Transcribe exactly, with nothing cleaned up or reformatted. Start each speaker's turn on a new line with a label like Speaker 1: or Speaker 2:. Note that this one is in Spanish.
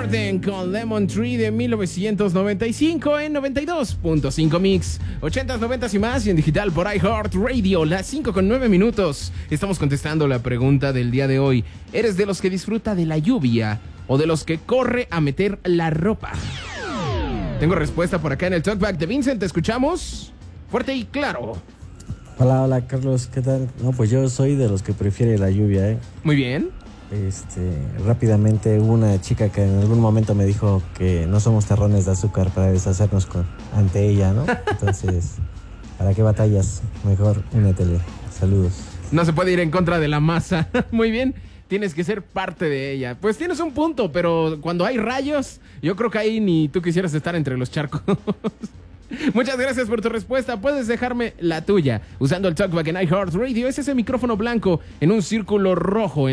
Speaker 1: Garden con Lemon Tree de mil novecientos noventa y cinco en noventa y dos punto cinco Mix. ochentas, noventas y más y en digital por iHeartRadio. Las cinco con nueve minutos. Estamos contestando la pregunta del día de hoy. ¿Eres de los que disfruta de la lluvia o de los que corre a meter la ropa? Tengo respuesta por acá en el Talkback de Vincent. ¿Te escuchamos? Fuerte y claro.
Speaker 2: Hola, hola Carlos, ¿qué tal? No, pues yo soy de los que prefiere la lluvia, ¿eh?
Speaker 1: Muy bien.
Speaker 2: Este, rápidamente una chica que en algún momento me dijo que no somos terrones de azúcar para deshacernos con, ante ella, ¿no? Entonces, ¿para qué batallas? Mejor únetele. Saludos.
Speaker 1: No se puede ir en contra de la masa. Muy bien. Tienes que ser parte de ella. Pues tienes un punto, pero cuando hay rayos, yo creo que ahí ni tú quisieras estar entre los charcos. Muchas gracias por tu respuesta. Puedes dejarme la tuya usando el Talkback en iHeartRadio. Es ese micrófono blanco en un círculo rojo.